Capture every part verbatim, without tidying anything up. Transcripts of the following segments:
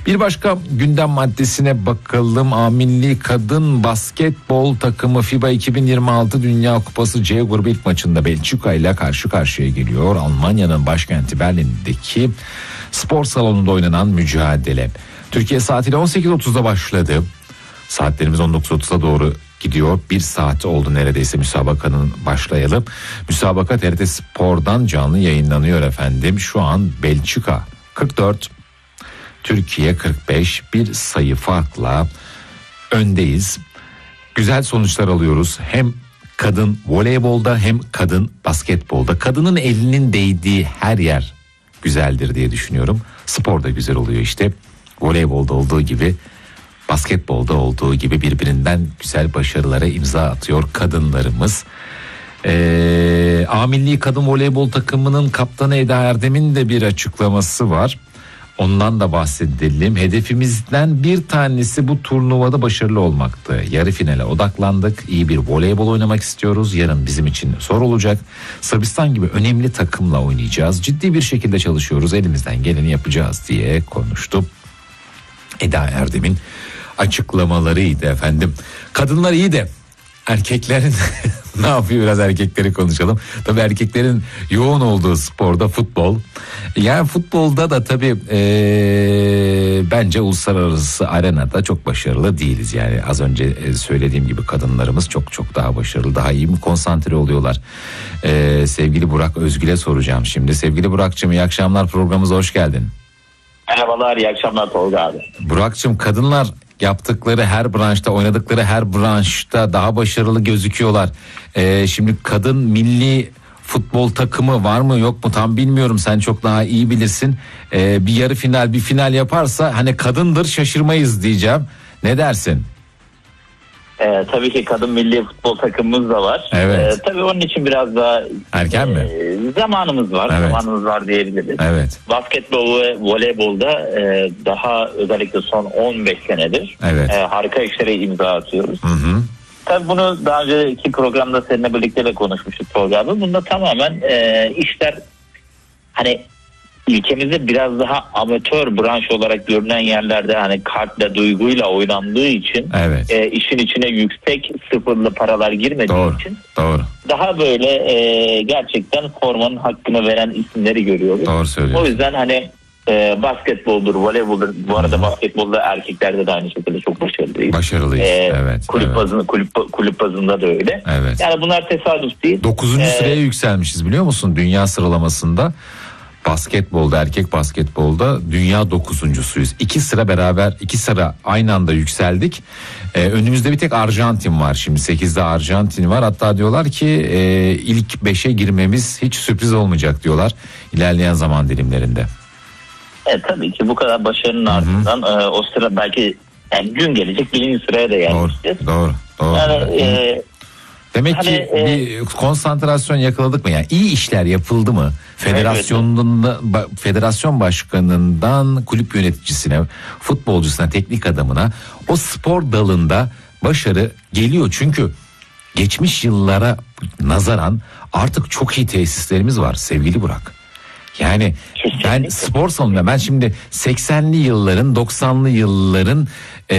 Bir başka gündem maddesine bakalım. A Milli Kadın Basketbol takımı FIBA iki bin yirmi altı Dünya Kupası C grubu ilk maçında Belçika ile karşı karşıya geliyor. Almanya'nın başkenti Berlin'deki spor salonunda oynanan mücadele Türkiye saatiyle on sekiz otuzda başladı. Saatlerimiz on dokuz otuza doğru gidiyor. Bir saat oldu neredeyse müsabakanın başlayalı. Müsabaka T R T Spor'dan canlı yayınlanıyor efendim. Şu an Belçika kırk dört, Türkiye kırk beş, bir sayı farkla öndeyiz. Güzel sonuçlar alıyoruz. Hem kadın voleybolda hem kadın basketbolda. Kadının elinin değdiği her yer güzeldir diye düşünüyorum. Spor da güzel oluyor işte. Voleybolda olduğu gibi, basketbolda olduğu gibi birbirinden güzel başarılara imza atıyor kadınlarımız. Ee, A Milli Kadın Voleybol takımının kaptanı Eda Erdem'in de bir açıklaması var. Ondan da bahsedelim. Hedefimizden bir tanesi bu turnuvada başarılı olmaktı. Yarı finale odaklandık. İyi bir voleybol oynamak istiyoruz. Yarın bizim için zor olacak. Sırbistan gibi önemli takımla oynayacağız. Ciddi bir şekilde çalışıyoruz. Elimizden geleni yapacağız diye konuştu. Eda Erdem'in açıklamalarıydı efendim. Kadınlar iyi de erkeklerin ne yapıyor, biraz erkekleri konuşalım. Tabii erkeklerin yoğun olduğu sporda futbol. Yani futbolda da tabii ee, bence uluslararası arenada çok başarılı değiliz. Yani az önce söylediğim gibi kadınlarımız çok çok daha başarılı, daha iyi mi konsantre oluyorlar. Ee, sevgili Burak Özgül'e soracağım şimdi. Sevgili Burak'cığım, iyi akşamlar, programımıza hoş geldin. Merhabalar, iyi akşamlar Tolga abi. Burak'cığım, kadınlar yaptıkları her branşta, oynadıkları her branşta daha başarılı gözüküyorlar. Ee, şimdi kadın milli futbol takımı var mı yok mu tam bilmiyorum, sen çok daha iyi bilirsin. Ee, bir yarı final, bir final yaparsa hani kadındır şaşırmayız diyeceğim. Ne dersin? Ee, tabii ki kadın milli futbol takımımız da var. Evet. Ee, tabii onun için biraz daha erken e, mi? Zamanımız var. Evet. Zamanımız var diyebiliriz. Evet. Basketbol ve voleybolda e, daha özellikle son on beş senedir evet. e, harika işlere imza atıyoruz. Hı hı. Tabii bunu daha önceki programda seninle birlikte de konuşmuştuk Tolga abi. Bunda tamamen e, işler hani ülkemizde biraz daha amatör branş olarak görünen yerlerde hani kartla, duyguyla oynandığı için evet. e, işin içine yüksek sıfırlı paralar girmediği doğru, için doğru. daha böyle e, gerçekten formanın hakkını veren isimleri görüyoruz. Doğru söylüyorsun. O yüzden hani e, basketboldur, voleyboldur. Bu arada basketbolda erkeklerde de aynı şekilde çok başarılıyız. Başarılıyız. E, evet. Kulüp evet. bazında, kulüp kulüp bazında da öyle. Evet. Yani bunlar tesadüf değil. Dokuzuncu ee, sıraya yükselmişiz biliyor musun? Dünya sıralamasında. Basketbolda, erkek basketbolda dünya dokuzuncusuyuz. İki sıra beraber, iki sıra aynı anda yükseldik. Ee, önümüzde bir tek Arjantin var şimdi. Sekizde Arjantin var. Hatta diyorlar ki e, ilk beşe girmemiz hiç sürpriz olmayacak diyorlar ilerleyen zaman dilimlerinde. Evet, tabii ki bu kadar başarının Hı-hı. ardından e, o sıra belki yani gün gelecek birinci sıraya da yerleşeceğiz. Doğru, doğru, doğru. Yani e, demek hani, ki e, bir konsantrasyon yakaladık mı? Yani iyi işler yapıldı mı? Federasyonunda, evet. Federasyon başkanından kulüp yöneticisine, futbolcusuna, teknik adamına o spor dalında başarı geliyor. Çünkü geçmiş yıllara nazaran artık çok iyi tesislerimiz var sevgili Burak. Yani kesinlikle. Ben spor salonunda ben şimdi seksenli yılların, doksanlı yılların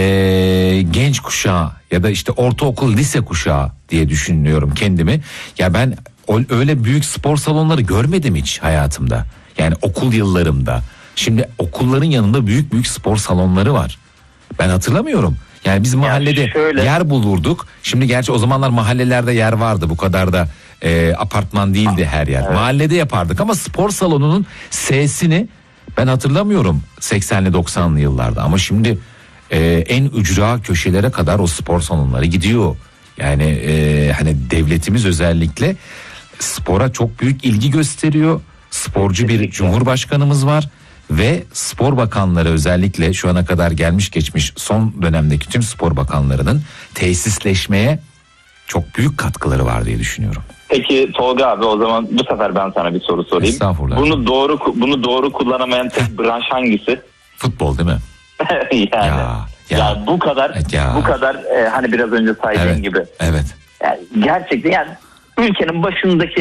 ee, genç kuşağı ya da işte ortaokul, lise kuşağı diye düşünüyorum kendimi. Ya ben öyle büyük spor salonları görmedim hiç hayatımda. Yani okul yıllarımda. Şimdi okulların yanında büyük büyük spor salonları var. Ben hatırlamıyorum. Yani biz mahallede yani şöyle... yer bulurduk. Şimdi gerçi o zamanlar mahallelerde yer vardı. Bu kadar da e, apartman değildi her yer. Evet. Mahallede yapardık ama spor salonunun sesini ben hatırlamıyorum seksenli doksanlı yıllarda. Ama şimdi e, en ücra köşelere kadar o spor salonları gidiyor. Yani e, hani devletimiz özellikle spora çok büyük ilgi gösteriyor. Sporcu bir cumhurbaşkanımız var ve spor bakanları özellikle şu ana kadar gelmiş geçmiş son dönemdeki tüm spor bakanlarının tesisleşmeye çok büyük katkıları var diye düşünüyorum. Peki Tolga abi, o zaman bu sefer ben sana bir soru sorayım. Estağfurullah. Bunu doğru bunu doğru kullanamayan tek branş hangisi? Futbol değil mi? yani. Ya. Ya, ya bu kadar evet ya. bu kadar e, hani biraz önce saydığın evet, gibi. Evet. Yani gerçekten yani ülkenin başındaki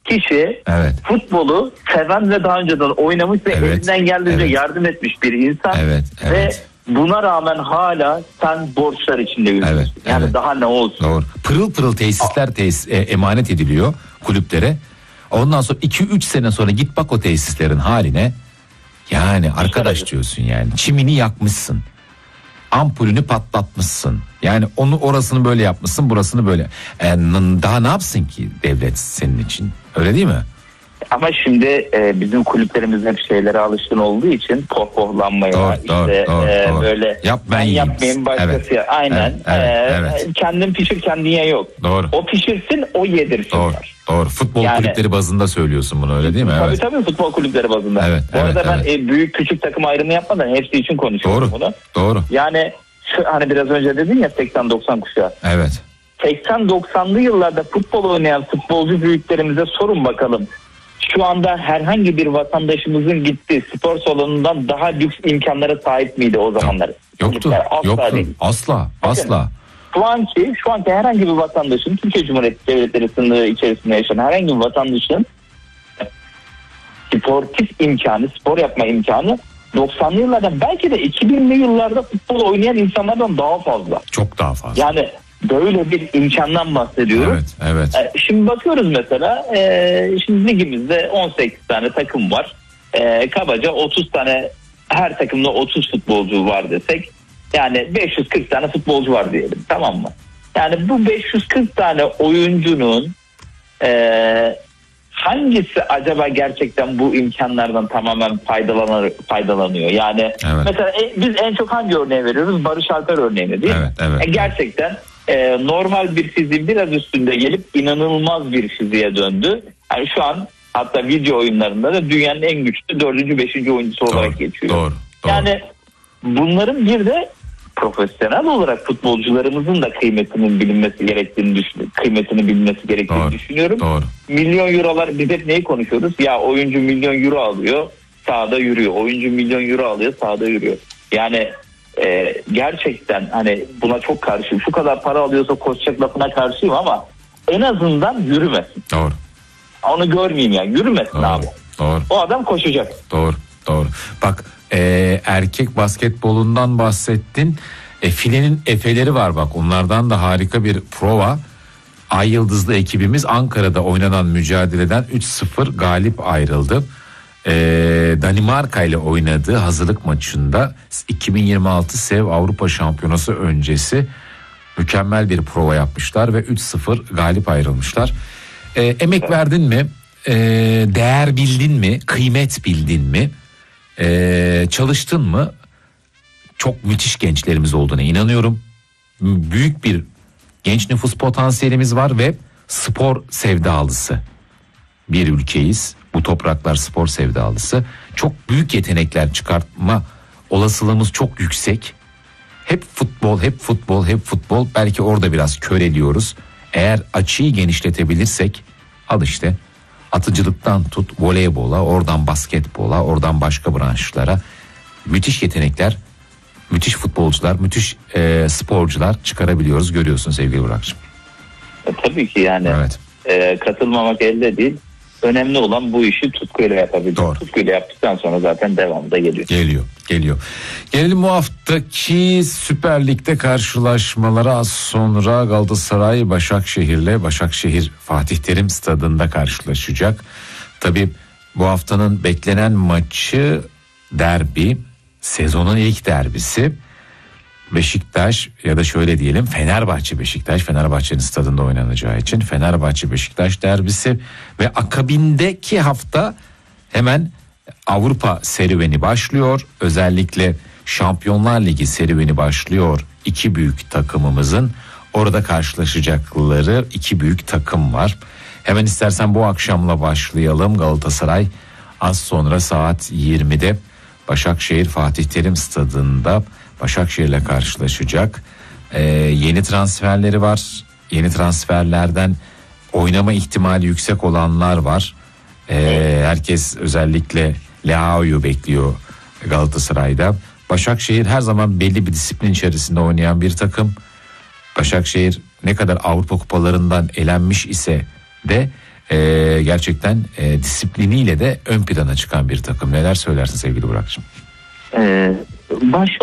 kişi evet. futbolu seven ve daha önceden oynamış ve evet. elinden geldiğince evet. yardım etmiş bir insan. Evet, evet. Ve buna rağmen hala sen borçlar içinde yürüyorsun. Evet, yani evet. daha ne olsun. Doğru. Pırıl pırıl tesisler tesis, e, emanet ediliyor kulüplere. Ondan sonra iki üç sene sonra git bak o tesislerin haline. Yani arkadaş evet. diyorsun yani. Çimini yakmışsın. Ampulünü patlatmışsın. Yani onu orasını böyle yapmışsın, burasını böyle. E, daha ne yapsın ki devlet senin için? Öyle değil mi? Ama şimdi e, bizim kulüplerimiz hep şeylere alışkın olduğu için pohpohlanmaya doğru, işte doğru, doğru, e, doğru. böyle yap ben, ben yapmayayım başkası evet. ya. Aynen. Evet, evet, e, evet. Kendin pişir kendin ye yok. Doğru. O pişirsin o yedirsin. Doğru. Doğru. Futbol yani, kulüpleri bazında söylüyorsun bunu öyle değil mi? Tabii evet. tabii futbol kulüpleri bazında. Evet, Bu evet, arada ben evet. e, büyük küçük takım ayrımı yapmadan hepsi için konuşuyorum doğru, bunu. Doğru. Yani şu, hani biraz önce dedin ya seksen doksan kuşağı. Evet. seksen doksanlı yıllarda futbol oynayan futbolcu büyüklerimize sorun bakalım. Şu anda herhangi bir vatandaşımızın gittiği spor salonundan daha lüks imkanlara sahip miydi o zamanlar? Yoktu. Asla Yoktu. Değil. Asla. Asla. Şu anki, şu anki herhangi bir vatandaşın, Türkiye Cumhuriyeti Devletleri sınırı içerisinde yaşayan herhangi bir vatandaşın sportif imkanı, spor yapma imkanı doksanlı yıllardan belki de iki binli yıllarda futbol oynayan insanlardan daha fazla. Çok daha fazla. Yani böyle bir imkandan bahsediyoruz. Evet, evet. Şimdi bakıyoruz mesela, şimdi ligimizde on sekiz tane takım var. Kabaca otuz tane, her takımda otuz futbolcu var desek, yani beş yüz kırk tane futbolcu var diyelim, tamam mı? Yani bu beş yüz kırk tane oyuncunun e, hangisi acaba gerçekten bu imkanlardan tamamen faydalanır, faydalanıyor? Yani evet. mesela e, biz en çok hangi örneği veriyoruz? Barış Alper örneğini değil mi? Evet, evet, e, gerçekten e, normal bir fiziğin biraz üstünde gelip inanılmaz bir fiziğe döndü. Yani şu an hatta video oyunlarında da dünyanın en güçlü dördüncü beşinci oyuncusu doğru, olarak geçiyor. Doğru, doğru. Yani bunların bir de profesyonel olarak futbolcularımızın da kıymetinin bilinmesi gerektiğini düşünüyorum. Kıymetini bilmesi gerektiğini doğru, düşünüyorum. Doğru. Milyon eurolar, biz hep neyi konuşuyoruz? Ya oyuncu milyon euro alıyor, sahada yürüyor. Oyuncu milyon euro alıyor, sahada yürüyor. Yani e, gerçekten hani buna çok karşıyım. Şu kadar para alıyorsa koşacak lafına karşıyım ama en azından yürümesin. Doğru. Onu görmeyeyim yani. Yürümesin doğru, abi. Doğru. O adam koşacak. Doğru. Doğru. Bak e, erkek basketbolundan bahsettin. E, filenin efeleri var bak. Onlardan da harika bir prova. Ay Yıldızlı ekibimiz Ankara'da oynanan mücadeleden üç sıfır galip ayrıldı. E, Danimarka ile oynadığı hazırlık maçında iki bin yirmi altı Sev Avrupa Şampiyonası öncesi mükemmel bir prova yapmışlar ve üç sıfır galip ayrılmışlar. E, emek verdin mi? E, değer bildin mi? Kıymet bildin mi? E, çalıştın mı? Çok müthiş gençlerimiz olduğuna inanıyorum. Büyük bir genç nüfus potansiyelimiz var ve spor sevdalısı bir ülkeyiz. Bu topraklar spor sevdalısı. Çok büyük yetenekler çıkartma olasılığımız çok yüksek. Hep futbol, hep futbol, hep futbol. Belki orada biraz köreliyoruz. Eğer açıyı genişletebilirsek, al işte atıcılıktan tut voleybola, oradan basketbola, oradan başka branşlara müthiş yetenekler, müthiş futbolcular, müthiş e, sporcular çıkarabiliyoruz, görüyorsun sevgili Burak'cığım. E, tabii ki yani evet. e, katılmamak elde değil. Önemli olan bu işi tutkuyla yapabilmek. Doğru. Tutkuyla yaptıktan sonra zaten devamı da geliyor. Geliyor, geliyor. Gelelim bu haftaki Süper Lig'de karşılaşmalara. Az sonra Galatasaray Başakşehir'le, Başakşehir Fatih Terim Stadı'nda karşılaşacak. Tabii bu haftanın beklenen maçı derbi, sezonun ilk derbisi. Beşiktaş ya da şöyle diyelim Fenerbahçe Beşiktaş, Fenerbahçe'nin stadında oynanacağı için Fenerbahçe Beşiktaş derbisi ve akabindeki hafta hemen Avrupa serüveni başlıyor. Özellikle Şampiyonlar Ligi serüveni başlıyor. İki büyük takımımızın orada karşılaşacakları iki büyük takım var. Hemen istersen bu akşamla başlayalım. Galatasaray az sonra saat yirmide Başakşehir Fatih Terim Stadı'nda Başakşehir'le karşılaşacak. Ee, yeni transferleri var. Yeni transferlerden oynama ihtimali yüksek olanlar var. Ee, herkes özellikle Leao'yu bekliyor Galatasaray'da. Başakşehir her zaman belli bir disiplin içerisinde oynayan bir takım. Başakşehir ne kadar Avrupa kupalarından elenmiş ise de Ee, gerçekten e, disipliniyle de ön plana çıkan bir takım. Neler söylersin sevgili Burak'cığım? Ee, baş